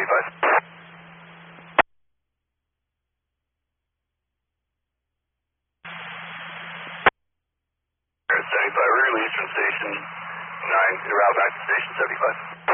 75. 75, we're going to Eastern Station 9, route back to Station 75.